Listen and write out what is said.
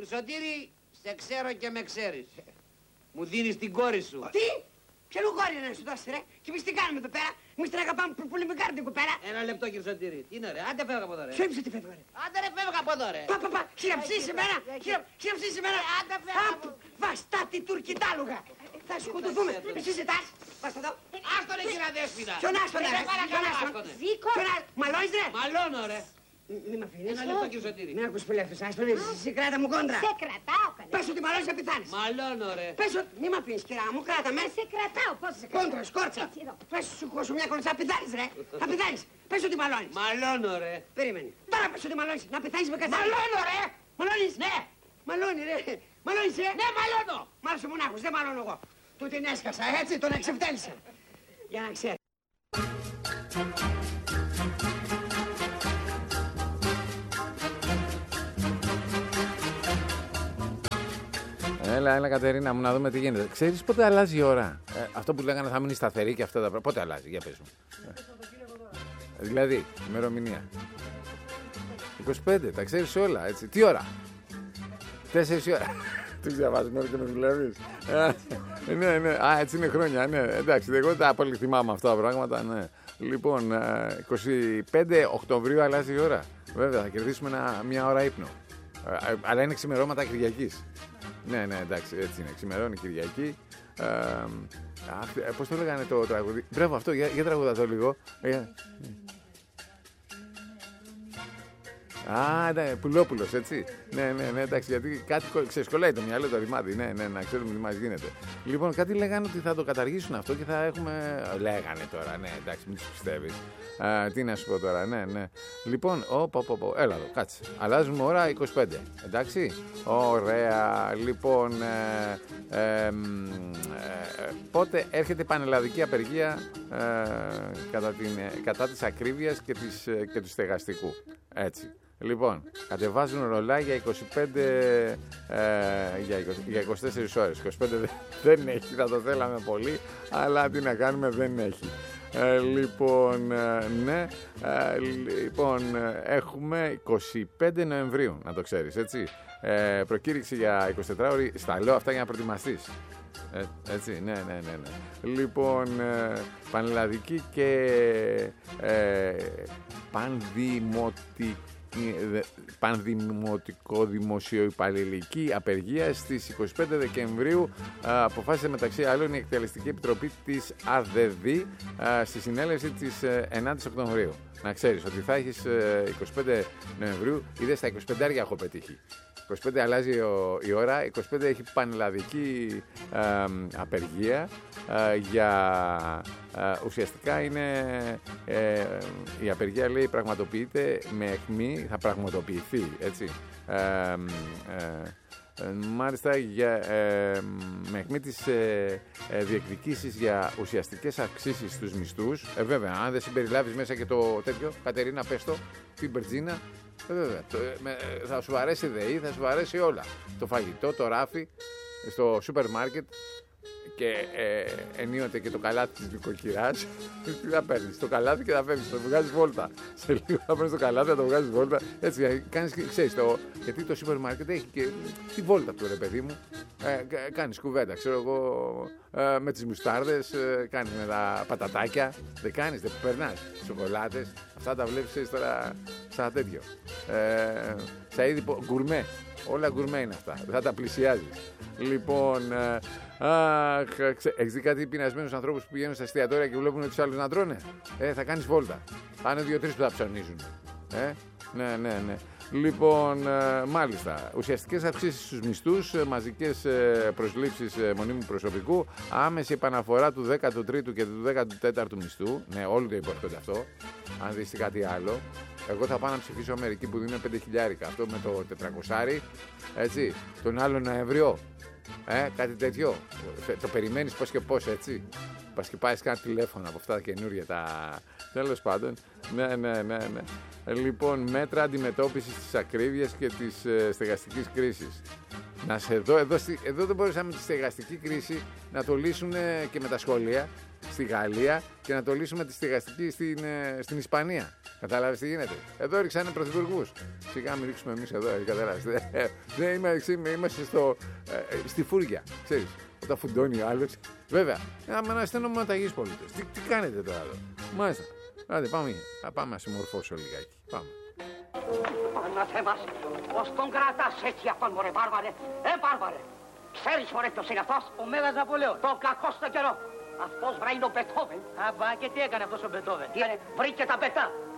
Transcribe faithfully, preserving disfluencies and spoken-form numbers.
Κυρσοτήρη, σε ξέρω και με ξέρεις. Μου δίνεις την κόρη σου. Τι? Ποιον κόρη να σου δώσει, ρε? Και εμείς τι κάνουμε εδώ πέρα? Εμείς την αγαπάμε πολύ με κάρτη εδώ πέρα. Ένα λεπτό, Κυρσοτήρη. Τι είναι, ρε? Άντε φεύγα από εδώ, ρε. Ποιο είπες ότι φεύγω, ρε? Άντε ρε, φεύγα από εδώ, ρε. Πα, πα, πα, χειραψείς εμένα. Χειραψείς εμένα. Άντε φεύγα από... Βαστάτη τουρκιτάλουγα. Θα σκοτωθούμε. Εσύ ζητάς. Βάστα εδώ. Άστον, ρε, κυρία Δέσποινα. Ποιον άστον, ρε? Ποιον άστον. Βίκο. Μαλώνεις, ρε? Μαλώνω, ρε. Μη μ' αφήνεις. Ένα λεπτό, Κυρσοτήρη. Μην ακούς πολύ αυτούς, άστον, εσύ κράτα μου κόντρα. Σε κρατάω, καλέ. Πες ότι μαλώνεις να πεθάνεις. Μαλώνω, ρε. Πες ότι μη μ' αφήνεις, κυρά μου, κράτα με. Σε κρατάω, πώς σε κρατάω. Κόντρα, σκόρτσα. Έτσι, εδώ. Πες σου χώσου μια κόντρα, θα πεθάνεις, ρε. Θα πεθάνεις. Πες ότι μαλώνεις. Μαλώνω, ρε. Περίμενε. Τώρα πες ότι μαλώνεις. Να πεθάνεις με καθένα. Μαλώνω, ρε. Μαλώνεις. Ναι. Μαλώνει, ρε. Μαλώνεις, ρε. Ναι, μαλώνω. Μάλωσε μονάχος, δεν μαλώνω εγώ. Του την έσκασα, έτσι, τον εξευτέλισα. Για να ξέρει. Έλα, έλα Κατερίνα μου, να δούμε τι γίνεται. Ξέρεις πότε αλλάζει η ώρα? Ε, αυτό που λέγανε θα μείνει σταθερή και αυτά τα πράγματα. Πότε αλλάζει, για πες μου. Ε, δηλαδή, ημερομηνία. είκοσι πέντε, τα ξέρεις όλα, έτσι. Τι ώρα? τέσσερις η ώρα. Τι διαβάζεις μόνο και με δουλεύεις. Ε, ναι, ναι, α, έτσι είναι χρόνια, ναι. Εντάξει, εγώ τα πολύ θυμάμαι αυτά τα πράγματα, ναι. Λοιπόν, είκοσι πέντε Οκτωβρίου αλλάζει η ώρα. Βέβαια, θα κερδίσουμε ένα, μια ώρα ύπνο. Ε, αλλά είναι ξημερώματα Κυριακής. Ναι, ναι, εντάξει, έτσι είναι. Ξημερώνει Κυριακή. Ε, ε, πώς το λέγανε το τραγούδι? Μπράβο, αυτό, για, για τραγουδά το λίγο. Ε, Α, ναι, Πουλόπουλος, έτσι. Ναι, ναι, ναι, εντάξει, γιατί κάτι ξεσκολάει το μυαλό το ρημάδι. Ναι, ναι, να ξέρουμε τι μας γίνεται. Λοιπόν, κάτι λέγανε ότι θα το καταργήσουν αυτό και θα έχουμε. Λέγανε τώρα, ναι, εντάξει, μην τους πιστεύεις. Α, τι να σου πω τώρα, ναι, ναι. Λοιπόν, ο, πο, πο, πο, έλα εδώ, κάτσε. Αλλάζουμε ώρα είκοσι πέντε, εντάξει. Ωραία, λοιπόν. Ε, ε, ε, πότε έρχεται η πανελλαδική απεργία ε, κατά, την, κατά της ακρίβειας και, της, και του στεγαστικού. Έτσι. Λοιπόν, κατεβάζουν ρολά για είκοσι πέντε, ε, για, είκοσι, για είκοσι τέσσερις ώρες. είκοσι πέντε δεν, δεν έχει, θα το θέλαμε πολύ, αλλά τι να κάνουμε, δεν έχει. Ε, λοιπόν, ε, ναι, ε, λοιπόν, έχουμε είκοσι πέντε Νοεμβρίου, να το ξέρεις, έτσι. Ε, προκήρυξη για εικοσιτετράωρη, στα λέω αυτά για να προετοιμαστείς. Ε, έτσι, ναι, ναι, ναι, ναι. Λοιπόν, ε, πανελλαδική και ε, πανδημοτική πανδημοτικό δημοσιοϊπαλληλική απεργία στις είκοσι πέντε Δεκεμβρίου. Α, αποφάσισε μεταξύ άλλων η Εκτελεστική Επιτροπή της ΑΔΔ α, στη συνέλευση της ενάτη Οκτωβρίου. Να ξέρεις ότι θα έχεις είκοσι πέντε Νοεμβρίου, είδες τα είκοσι πέντε έχω πετύχει. είκοσι πέντε αλλάζει ο, η ώρα, είκοσι πέντε έχει πανελλαδική ε, απεργία ε, για ε, ουσιαστικά είναι ε, η απεργία λέει πραγματοποιείται με αιχμή, θα πραγματοποιηθεί, έτσι. Ε, ε, ε, μάλιστα για, ε, με αιχμή της ε, ε, διεκδικήσεις για ουσιαστικές αυξήσεις στους μισθούς. Ε, βέβαια, αν δεν συμπεριλάβεις μέσα και το τέτοιο, Κατερίνα πες το, την Περτζίνα. Ε, βέβαια, το, με, θα σου αρέσει η ΔΕΗ, θα σου αρέσει όλα. Το φαγητό, το ράφι, στο σούπερ μάρκετ και ε, ενίοτε και το καλάθι της νοικοκυράς. Τι θα παίρνεις, το καλάθι και θα φεύγεις, το βγάζεις βόλτα. Σε λίγο θα παίρνεις το καλάθι, θα το βγάζεις βόλτα. Έτσι, κάνεις, ξέρεις, το, γιατί το σούπερ μάρκετ έχει και τη βόλτα του, ρε παιδί μου. Ε, κάνεις κουβέντα, ξέρω εγώ, ε, με τις μουστάρδες, ε, κάνεις με τα πατατάκια. Δεν κάνεις, δεν περνάς. Σοκολάτες, αυτά τα βλέπεις, ξέρεις τώρα, σαν τέτοιο. Ε, σαν είδη γκουρμέ. Όλα γκουρμέ είναι αυτά. Δεν θα τα πλησιάζεις. Λοιπόν, ε, αχ, έχεις δει κάτι πεινασμένους ανθρώπους που πηγαίνουν στα εστιατόρια και βλέπουν τους άλλους να τρώνε? Ε, θα κάνεις βόλτα. Θα είναι δύο-τρεις που θα ψωνίζουν. Ε, ναι, ναι, ναι. Λοιπόν, ε, μάλιστα, ουσιαστικές αυξήσεις στους μισθούς, ε, μαζικές ε, προσλήψεις ε, μονίμου προσωπικού, άμεση επαναφορά του δέκατου τρίτου και του δέκατου τέταρτου μισθού. Ναι, όλοι το υπόσχονται αυτό. Αν δεις κάτι άλλο, εγώ θα πάω να ψηφίσω Αμερική που δίνουν πέντε χιλιάρικα. Αυτό με το τετρακόσια, έτσι. Τον άλλο Νοέμβριο, ε, κάτι τέτοιο. Το περιμένεις πώς και πώς, έτσι. Πας και πάει κάνα τηλέφωνο από αυτά τα καινούργια τα. Τέλος πάντων. Ναι, ναι, ναι, ναι. Λοιπόν, μέτρα αντιμετώπισης της ακρίβειας και της ε, στεγαστικής κρίσης. Να σε δω, εδώ, εδώ δεν μπορούσαμε τη στεγαστική κρίση να το λύσουν και με τα σχολεία. στη Γαλλία και να το λύσουμε τη στεγαστική στην, ε, στην Ισπανία. Κατάλαβες τι γίνεται. Εδώ ρίξανε πρωθυπουργούς. Σιγά μην ρίξουμε εμείς εδώ, κατάλαβες. Δεν είμαστε, είμαστε στο, ε, στη φούρια, ξέρεις. Όταν φουντώνει ο άλλος. Βέβαια, άμα να είστε νομοταγείς πολίτες. Τι, τι κάνετε τώρα εδώ. Μάλιστα. Άντε, πάμε, θα πάμε να συμμορφώσω λιγάκι. Πάμε. Αναθέμας, πως τον κρατάς έτσι αυτόν, μωρέ βάρβαρε. Ε, βάρβαρε. Ξέρεις, μωρέ, ποιος είναι αυτός? Ο Μέγας Ναπολέων. Το κακό στο καιρό. Αυτός βράει είναι ο Μπετόβεν. Αμπά, και τι έκανε αυτός ο Μπετόβεν? Τι είναι, βρήκε τα πετά.